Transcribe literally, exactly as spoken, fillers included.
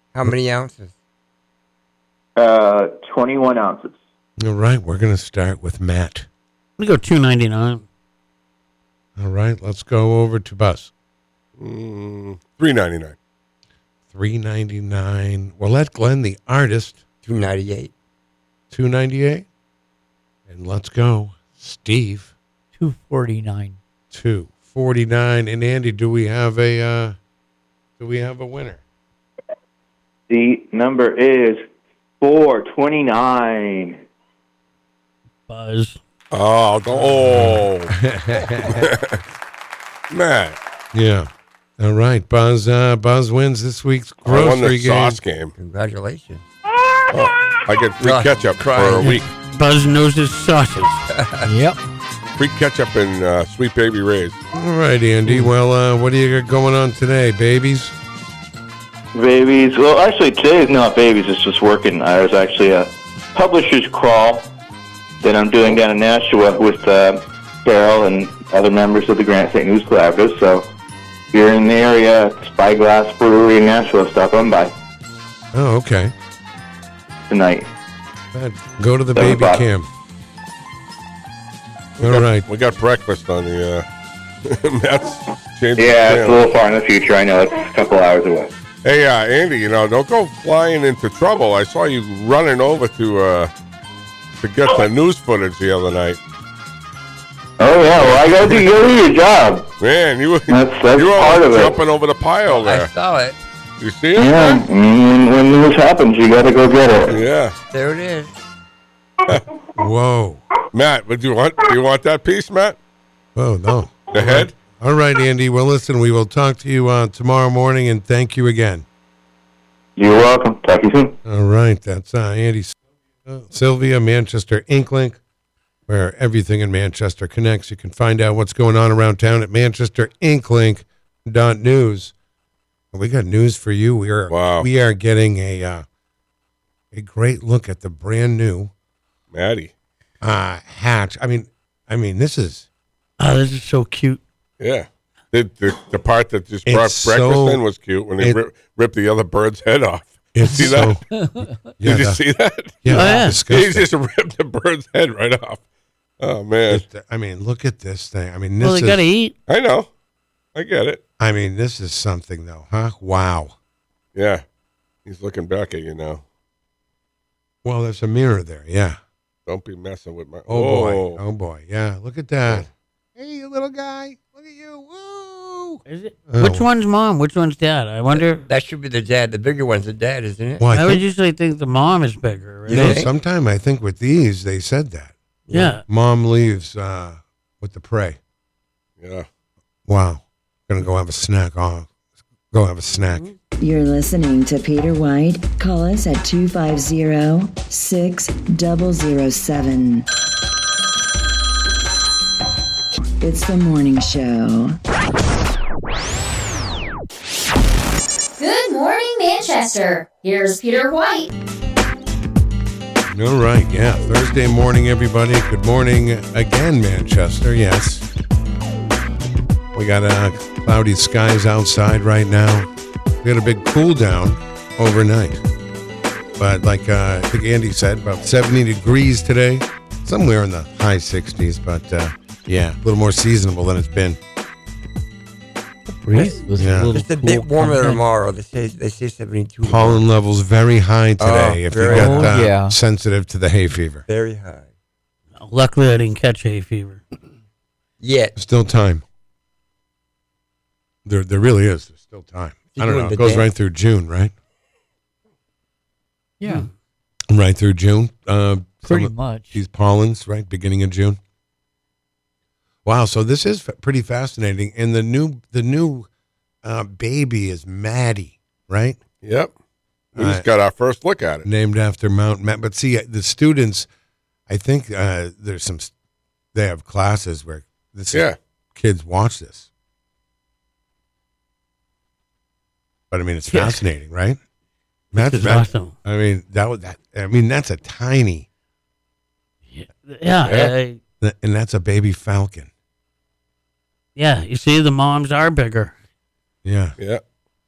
How many ounces? Uh, twenty-one ounces. All right, we're going to start with Matt. We go two ninety-nine. All right, let's go over to Buzz. Mm, three ninety-nine. three ninety-nine. We'll let Glenn, the artist. two ninety-eight. two ninety-eight. And let's go, Steve. two forty-nine. two forty-nine. And Andy, do we have a uh, do we have a winner? The number is four twenty-nine. Buzz. Oh, oh. Matt. Yeah. All right, Buzz. Uh, Buzz wins this week's I won grocery the game. sauce game. Congratulations. Oh, I get free Oh, ketchup crying. for a week. Buzz knows his sauces. Yep. Free ketchup and uh, Sweet Baby Ray's. All right, Andy. Well, uh, what do you got going on today, babies? Babies. Well, actually, today is not babies. It's just working. I was actually a publisher's crawl that I'm doing down in Nashua with uh, Carol and other members of the Grant Saint News Collaborative. So if you're in the area, Spyglass Brewery in Nashua, stop on by Oh, okay. tonight. Good. Go to the Seven baby o'clock. cam. We All got, right. We got breakfast on the. Uh, Matt's changing Yeah, the it's a channel. little far in the future. I know. It's a couple hours away. Hey, uh, Andy, you know, don't go flying into trouble. I saw you running over to uh, to get the news footage the other night. Oh, yeah. Well, I got to do, you gotta do your job. Man, you were, That's, that's you were part of it. jumping over the pile I there. saw it. You see it? Yeah, I mean, when, when this happens, you got to go get it. Yeah. There it is. Whoa. Matt, would you want? Do you want that piece, Matt? Oh, no. The head? All right, Andy. Well, listen, we will talk to you uh, tomorrow morning, and thank you again. You're welcome. Talk to you soon. All right. That's uh, Andy uh, Sylvia, Manchester Inklink, where everything in Manchester connects. You can find out what's going on around town at manchester inklink dot news. We got news for you. We are Wow. we are getting a uh, a great look at the brand new Maddie. uh, hatch. I mean, I mean, this is Oh, this is so cute. Yeah. The, the, the part that just It's brought breakfast so- in was cute when they it- rip, ripped the other bird's head off. it's See so that? yeah, Did you the- see that? yeah, Oh, yeah. He disgusting. just ripped the bird's head right off. Oh, man. It's- I mean, look at this thing. I mean, this Well, they is. got to eat. I know. I get it. I mean, this is something, though, huh? Wow. Yeah. He's looking back at you now. Well, there's a mirror there. Yeah. Don't be messing with my. Oh boy. Oh boy. Yeah. Look at that. Hey, you little guy. Look at you. Woo. Is it? Oh. Which one's mom? Which one's dad? I wonder. That should be the dad. The bigger one's the dad, isn't it? Well, I I would think, usually think the mom is bigger. Right? you know, think? sometime I think with these they said that. Yeah. Mom leaves uh, with the prey. Yeah. Wow. Gonna go have a snack. Oh, go have a snack. You're listening to Peter White. Call us at two five zero, six zero zero seven. It's the morning show. Good morning, Manchester. Here's Peter White. All right. Yeah. Thursday morning, everybody. Good morning again, Manchester. Yes. We got uh, cloudy skies outside right now. We had a big cool down overnight. But like uh, I think Andy said, about seventy degrees today. Somewhere in the high sixties. But uh, yeah, a little more seasonable than it's been. Breeze was Yeah. a little Just a cool bit warmer coming in. tomorrow. They say they say seventy-two. Pollen levels very high today. Oh, if you very got high. uh, Oh, yeah. sensitive to the hay fever. Very high. Luckily, I didn't catch hay fever. Yet. Still time. There, there really is. There's still time. You I don't doing know. the It goes dance? right through June, right? Yeah. Right through June. Uh, Pretty some of much. These pollens, right? Beginning of June. Wow. So this is f- pretty fascinating. And the new, the new uh, baby is Maddie, right? Yep. We Uh, just got our first look at it. Named after Mount Matt. But see, uh, the students, I think uh, there's some, s- they have classes where this Yeah. is, kids watch this. But I mean, it's Yeah. fascinating, right? This That's is that- awesome. I mean, that was that. I mean, that's a tiny, Yeah. Yeah. Yeah. I- and that's a baby falcon. yeah. You see, the moms are bigger. Yeah. Yeah.